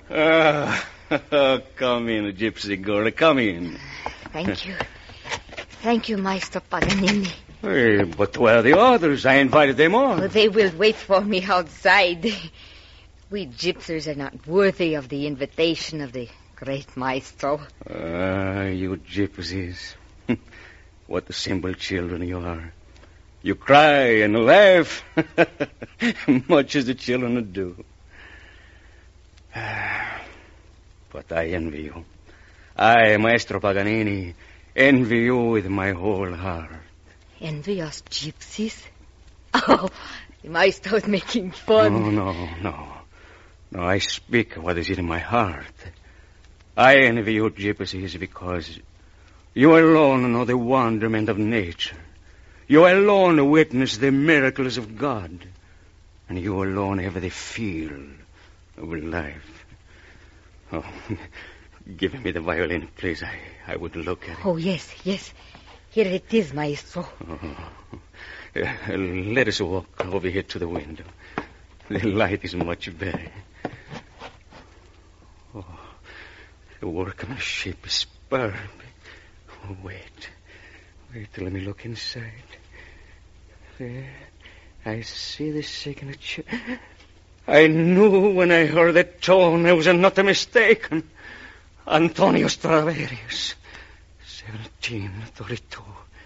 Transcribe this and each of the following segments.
Come in, gypsy girl. Come in. Thank you. Thank you, Maestro Paganini. Hey, but where are the others? I invited them all. Oh, they will wait for me outside. We gypsies are not worthy of the invitation of the great Maestro. You gypsies. What the simple children you are. You cry and laugh, much as the children do. But I envy you. I, Maestro Paganini, envy you with my whole heart. Envy us gypsies? Oh, the Maestro's making fun. No, I speak what is in my heart. I envy you gypsies because you alone know the wonderment of nature. You alone witness the miracles of God. And you alone have the feel of life. Oh, give me the violin, please. I would look at it. Oh, yes. Here it is, Maestro. Let us walk over here to the window. The light is much better. Oh, the workmanship is superb. Oh, wait, let me look inside. There, I see the second chair. I knew when I heard that tone I was not mistaken. Antonio Stradivarius, 1732.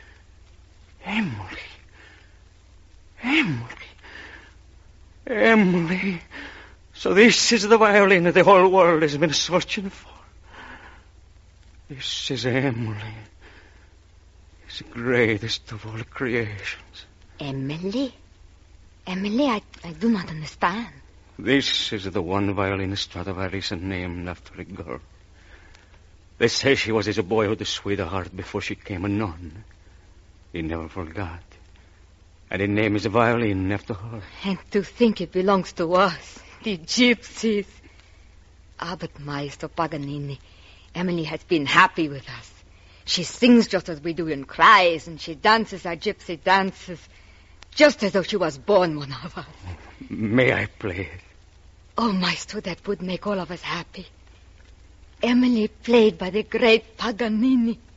Emily. So this is the violin that the whole world has been searching for. This is Emily. It's the greatest of all creations. Emily? I do not understand. This is the one violin Stradivarius named after a girl. They say she was his boyhood sweetheart before she came a nun. He never forgot. And he named his violin after her. And to think it belongs to us, the gypsies. But Maestro Paganini, Emily has been happy with us. She sings just as we do and cries, and she dances our gypsy dances, just as though she was born one of us. May I play it? Oh, Maestro, that would make all of us happy. Emily played by the great Paganini.